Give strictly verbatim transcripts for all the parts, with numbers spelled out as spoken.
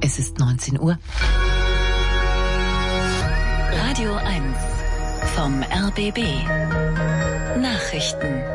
Es ist neunzehn Uhr. Radio eins vom R B B. Nachrichten.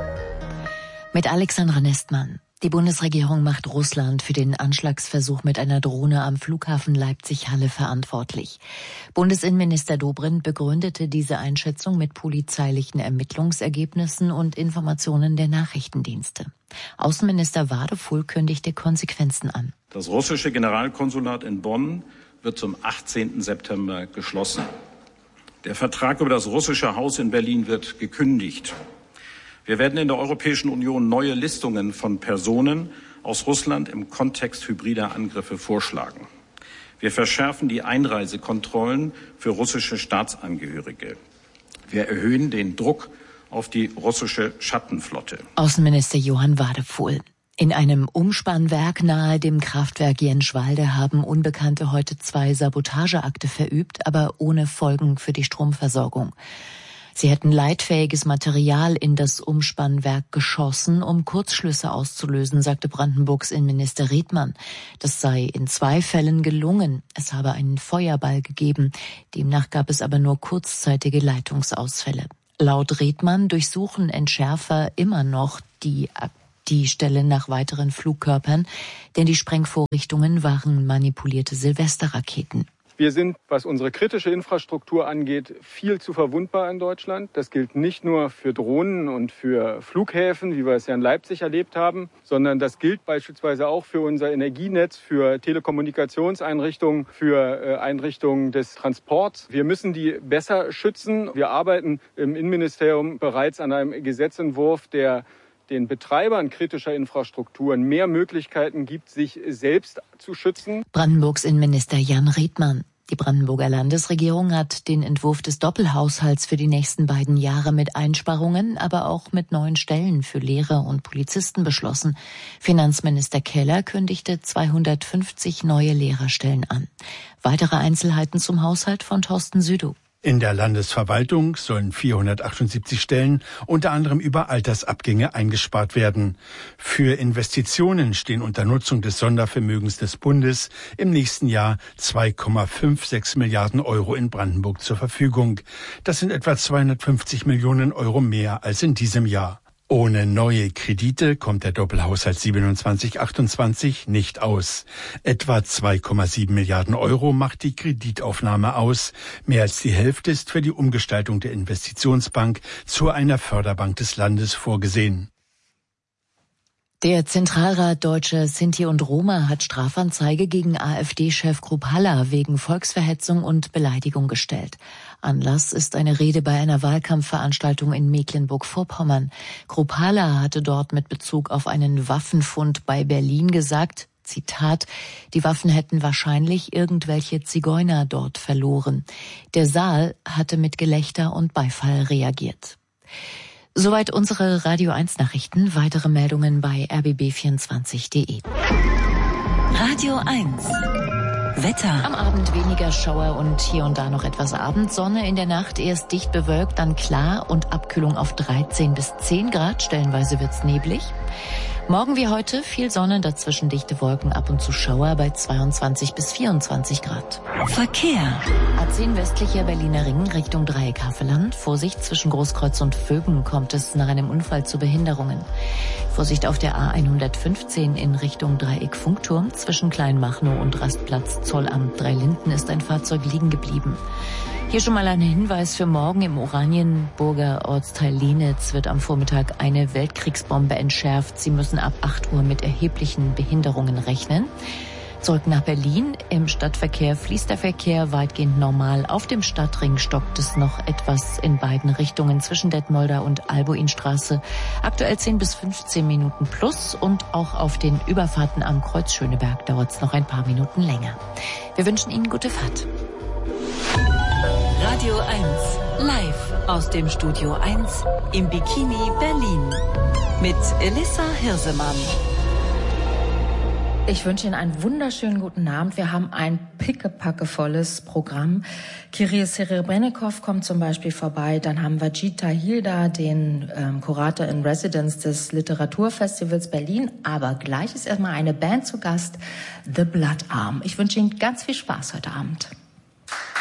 Mit Alexandra Nestmann. Die Bundesregierung macht Russland für den Anschlagsversuch mit einer Drohne am Flughafen Leipzig-Halle verantwortlich. Bundesinnenminister Dobrindt begründete diese Einschätzung mit polizeilichen Ermittlungsergebnissen und Informationen der Nachrichtendienste. Außenminister Wadefuhl kündigte Konsequenzen an. Das russische Generalkonsulat in Bonn wird zum achtzehnten September geschlossen. Der Vertrag über das russische Haus in Berlin wird gekündigt. Wir werden in der Europäischen Union neue Listungen von Personen aus Russland im Kontext hybrider Angriffe vorschlagen. Wir verschärfen die Einreisekontrollen für russische Staatsangehörige. Wir erhöhen den Druck auf die russische Schattenflotte. Außenminister Johann Wadefuhl. In einem Umspannwerk nahe dem Kraftwerk Jenschwalde haben Unbekannte heute zwei Sabotageakte verübt, aber ohne Folgen für die Stromversorgung. Sie hätten leitfähiges Material in das Umspannwerk geschossen, um Kurzschlüsse auszulösen, sagte Brandenburgs Innenminister Riedmann. Das sei in zwei Fällen gelungen. Es habe einen Feuerball gegeben. Demnach gab es aber nur kurzzeitige Leitungsausfälle. Laut Riedmann durchsuchen Entschärfer immer noch die die Stelle nach weiteren Flugkörpern, denn die Sprengvorrichtungen waren manipulierte Silvesterraketen. Wir sind, was unsere kritische Infrastruktur angeht, viel zu verwundbar in Deutschland. Das gilt nicht nur für Drohnen und für Flughäfen, wie wir es ja in Leipzig erlebt haben, sondern das gilt beispielsweise auch für unser Energienetz, für Telekommunikationseinrichtungen, für Einrichtungen des Transports. Wir müssen die besser schützen. Wir arbeiten im Innenministerium bereits an einem Gesetzentwurf, der den Betreibern kritischer Infrastrukturen mehr Möglichkeiten gibt, sich selbst zu schützen. Brandenburgs Innenminister Jan Riedmann. Die Brandenburger Landesregierung hat den Entwurf des Doppelhaushalts für die nächsten beiden Jahre mit Einsparungen, aber auch mit neuen Stellen für Lehrer und Polizisten beschlossen. Finanzminister Keller kündigte zweihundertfünfzig neue Lehrerstellen an. Weitere Einzelheiten zum Haushalt von Thorsten Südow. In der Landesverwaltung sollen vierhundertachtundsiebzig Stellen unter anderem über Altersabgänge eingespart werden. Für Investitionen stehen unter Nutzung des Sondervermögens des Bundes im nächsten Jahr zwei Komma sechsundfünfzig Milliarden Euro in Brandenburg zur Verfügung. Das sind etwa zweihundertfünfzig Millionen Euro mehr als in diesem Jahr. Ohne neue Kredite kommt der Doppelhaushalt siebenundzwanzig achtundzwanzig nicht aus. Etwa zwei Komma sieben Milliarden Euro macht die Kreditaufnahme aus. Mehr als die Hälfte ist für die Umgestaltung der Investitionsbank zu einer Förderbank des Landes vorgesehen. Der Zentralrat Deutscher Sinti und Roma hat Strafanzeige gegen AfD-Chef Krupp Haller wegen Volksverhetzung und Beleidigung gestellt. Anlass ist eine Rede bei einer Wahlkampfveranstaltung in Mecklenburg-Vorpommern. Krupp Haller hatte dort mit Bezug auf einen Waffenfund bei Berlin gesagt, Zitat, die Waffen hätten wahrscheinlich irgendwelche Zigeuner dort verloren. Der Saal hatte mit Gelächter und Beifall reagiert. Soweit unsere Radio eins Nachrichten. Weitere Meldungen bei r b b vierundzwanzig punkt d e. Radio eins. Wetter. Am Abend weniger Schauer und hier und da noch etwas Abendsonne. In der Nacht erst dicht bewölkt, dann klar und Abkühlung auf dreizehn bis zehn Grad. Stellenweise wird's neblig. Morgen wie heute viel Sonne, dazwischen dichte Wolken, ab und zu Schauer bei zweiundzwanzig bis vierundzwanzig Grad. Verkehr. A zehn westlicher Berliner Ring Richtung Dreieck Havelland. Vorsicht, zwischen Großkreuz und Vögen kommt es nach einem Unfall zu Behinderungen. Vorsicht auf der A hundertfünfzehn in Richtung Dreieck Funkturm. Zwischen Kleinmachnow und Rastplatz Zollamt Dreilinden ist ein Fahrzeug liegen geblieben. Hier schon mal ein Hinweis für morgen. Im Oranienburger Ortsteil Lienitz wird am Vormittag eine Weltkriegsbombe entschärft. Sie müssen ab acht Uhr mit erheblichen Behinderungen rechnen. Zurück nach Berlin. Im Stadtverkehr fließt der Verkehr weitgehend normal. Auf dem Stadtring stockt es noch etwas in beiden Richtungen zwischen Detmolder und Albuinstraße. Aktuell zehn bis fünfzehn Minuten plus und auch auf den Überfahrten am Kreuz Schöneberg dauert es noch ein paar Minuten länger. Wir wünschen Ihnen gute Fahrt. Radio eins, live aus dem Studio eins im Bikini Berlin mit Elissa Hirsemann. Ich wünsche Ihnen einen wunderschönen guten Abend. Wir haben ein pickepackevolles Programm. Kirill Serebrennikov kommt zum Beispiel vorbei. Dann haben wir Gita Hilda, den ähm, Kurator in Residence des Literaturfestivals Berlin. Aber gleich ist erstmal eine Band zu Gast, The Blood Arm. Ich wünsche Ihnen ganz viel Spaß heute Abend.